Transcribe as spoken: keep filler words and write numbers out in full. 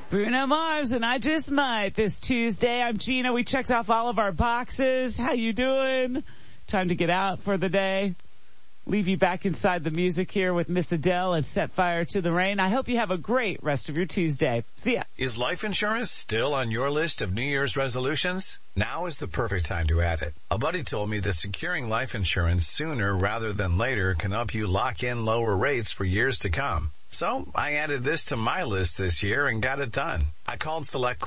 Bruno Mars and I Just Might this Tuesday. I'm Gina. We checked off all of our boxes. How you doing? Time to get out for the day. Leave you back inside the music here with Miss Adele and Set Fire to the Rain. I hope you have a great rest of your Tuesday. See ya. Is life insurance still on your list of New Year's resolutions? Now is the perfect time to add it. A buddy told me that securing life insurance sooner rather than later can help you lock in lower rates for years to come. So I added this to my list this year and got it done. I called Select